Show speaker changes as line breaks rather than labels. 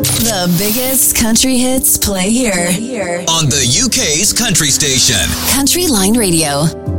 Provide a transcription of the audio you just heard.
The biggest country hits play here.
On the UK's country station.
Country Line Radio.